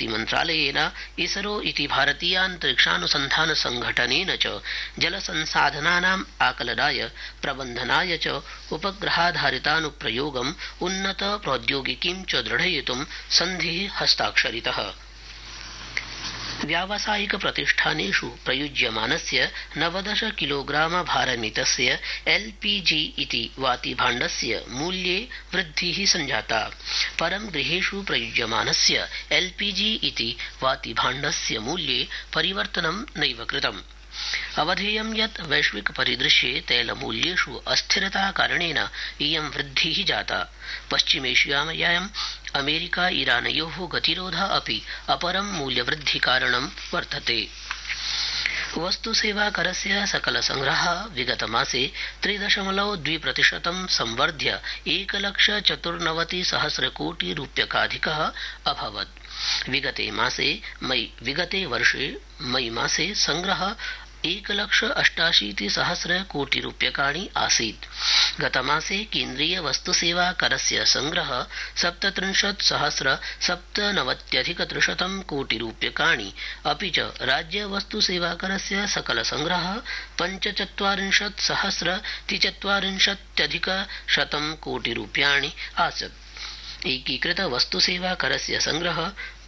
शक्तिमन्त्रालयेन इसरो इति भारतीयान्तरिक्षानुसन्धान संघटनेन च जलसंसाधनानाम् आकलनाय प्रबन्धनाय च उपग्रहाधारितानुप्रयोगम् उन्नत प्रौद्योगिकीं च दृढयितुं सन्धिः हस्ताक्षरितः। व्यावसायिक प्रतिष्ठानेषु प्रयुज्यमानस्य 90 किलोग्राम भारमितस्य LPG इति वातिभाण्डस्य मूल्ये वृद्धिः सञ्जाता। परं गृहेषु प्रयुज्यमानस्य LPG इति वातिभाण्डस्य मूल्ये परिवर्तनं नैव कृतम्। अवधेयं यत् वैश्विक परिदृश्ये तैलमूल्येषु अस्थिरता कारणेन इयं वृद्धिः जाता। पश्चिमेशियायाम् अमेरिका ईरानयोः गतिरोधः अपि अपरं मूल्यवृद्धिकारणं वर्तते। वस्तुसेवाकरस्य सकलसंग्रहः विगतमासे 3.2% संवर्ध्य 1,94,00,000 कोटि रूप्यकाधिकः अभवत्। विगते वर्षे मई मासे संग्रहः 1,88,000 कोटि रूप्यकाणि आसीत्। गतमासे केन्द्रीय वस्तुसेवाकरस्य संग्रहः 37,97,300 कोटि रूप्यकाणि, अपि च राज्य वस्तुसेवाकरस्य सकलसंग्रहः 45,43,100 कोटि रूप्याणि आसीत्। एकीकृत वस्तुसेवाकरस्य संग्रहः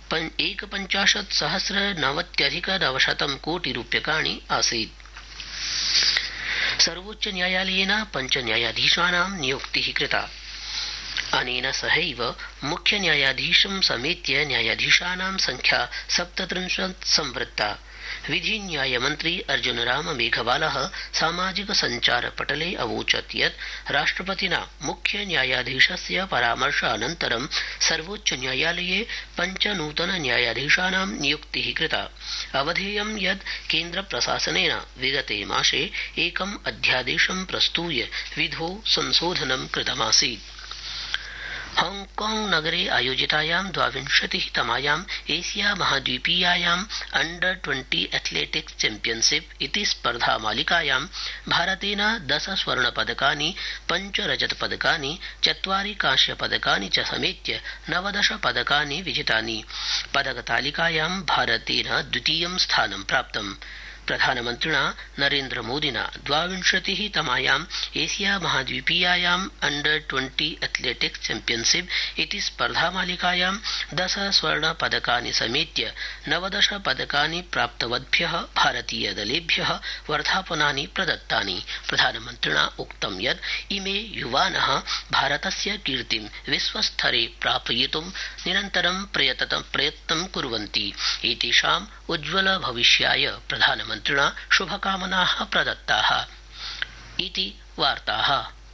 51,90,900 कोटि रूप्यकाणि आसीत्। सर्वोच्च न्यायालयेन 5 न्यायाधीशानां नियुक्तिः कृता। अनेन सहैव मुख्य न्यायाधीशं समेत्य न्यायाधीशानां संख्या 37 संवृत्ता। विधि न्यायमन्त्री अर्जुनराम मेघवालः सामाजिक सञ्चारपटले अवोचत् यत् राष्ट्रपतिना मुख्य न्यायाधीशस्य परामर्शानन्तरं सर्वोच्च न्यायालये 5 नूतन न्यायाधीशानां नियुक्तिः कृता। अवधेयं यत् केन्द्रप्रशासनेन विगते मासे एकम् अध्यादेशं प्रस्तूय विधौ संशोधनं कृतमासीत्। हांगकांग नगरे आयोजितायां 22तमायाम् एशिया महाद्वीपीयायाम् अंडर 20 एथलेटिक्स चैम्पियनशिप इति स्पर्धामालिकायां भारतेन 10 स्वर्णपदकानि 5 रजतपदकानि 4 कांस्यपदकानि च समेत्य 19 पदकानि विजितानि। पदकतालिकायां भारतेन द्वितीयं स्थानं प्राप्तम्। प्रधानमन्त्रिणा नरेन्द्र मोदिना 22तमायाम् एशिया महाद्वीपीयायाम् अंडर 20 एथलेटिक्स चैम्पियनशिप इति स्पर्धामालिकायां 10 स्वर्णपदकानि समेत्य 19 पदकानि प्राप्तवद्भ्यः भारतीयदलेभ्यः वर्धापनानि प्रदत्तानि। प्रधानमन्त्रिणा उक्तं यत् इमे युवानः भारतस्य कीर्तिं विश्वस्तरे प्रापयितुं निरन्तरं प्रयत्नं कुर्वन्ति। एतेषाम् उज्ज्वल भविष्याय प्रधानमन्त्रिणा शुभकामनाः प्रदत्ताः इति वार्ताः।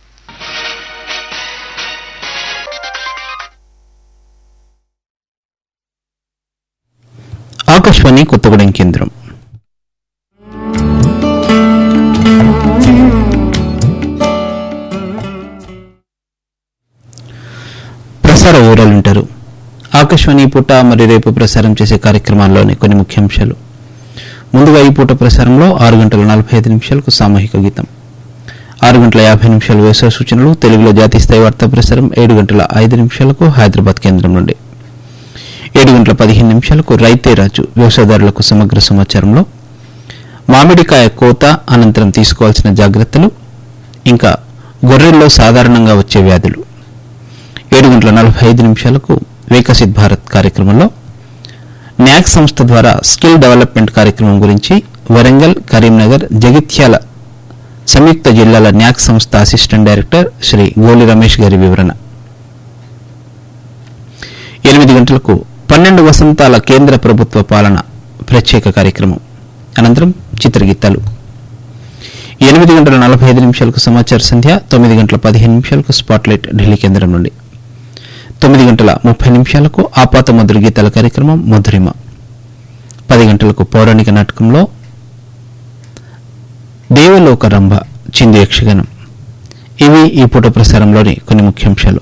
ఆకాశవాణి కొత్తగూడెం కేంద్రం. ప్రసార వివరాలు ఉంటారు. ఆకాశవాణి పూట మరి రేపు ప్రసారం చేసే కార్యక్రమాల్లోని కొన్ని ముఖ్యాంశాలు. ముందుగా ఈ పూట ప్రసారంలో 6:45 సామూహిక గీతం, 6:50 వ్యవసాయ సూచనలు, తెలుగులో జాతీయ స్థాయి వార్తా ప్రసారం 7:05 హైదరాబాద్ కేంద్రం నుండి, 7:15 రైతే రాజు వ్యవసాయదారులకు సమగ్ర సమాచారంలో మామిడికాయ కోత అనంతరం తీసుకోవాల్సిన జాగ్రత్తలు, ఇంకా గొర్రెల్లో సాధారణంగా వచ్చే వ్యాధులు, 7:45 వికసిత్ భారత్ కార్యక్రమంలో న్యాక్ సంస్థ ద్వారా స్కిల్ డెవలప్మెంట్ కార్యక్రమం గురించి వరంగల్, కరీంనగర్, జగిత్యాల సంయుక్త జిల్లాల న్యాక్ సంస్థ అసిస్టెంట్ డైరెక్టర్ శ్రీ గోలి రమేష్ గారి వివరణ. 8 గంటలకు 12 వసంతాల కేంద్ర ప్రభుత్వ పాలన ప్రత్యేక కార్యక్రమం, అనంతరం చిత్రగీతాలు. 8:45 సమాచార సంధ్య, 9:15 స్పాట్లైట్ ఢిల్లీ కేంద్రం నుండి, 9:30 ఆపాత మధుర గీతాల కార్యక్రమం మధురిమ, 10 గంటలకు పౌరాణిక నాటకంలో దేవలోక రంభ చిందు యక్షగానం. ఇవి ఈ పూట ప్రసారంలోని కొన్ని ముఖ్యాంశాలు.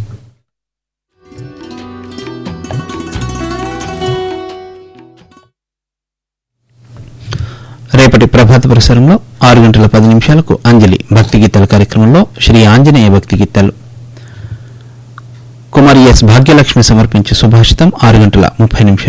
రేపటి ప్రభాత ప్రసారంలో 6:10 అంజలి భక్తి గీతాల కార్యక్రమంలో శ్రీ ఆంజనేయ భక్తి గీతాలు, కుమారి ఎస్ భాగ్యలక్ష్మి సమర్పించే సుభాషితం 6:30